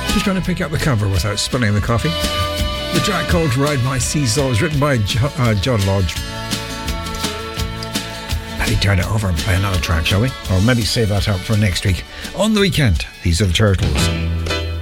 Just trying to pick up the cover without spilling the coffee. The track called Ride My Seesaw was written by John Lodge. Maybe turn it over and play another track, shall we? Or maybe save that up for next week. On the weekend, these are the Turtles.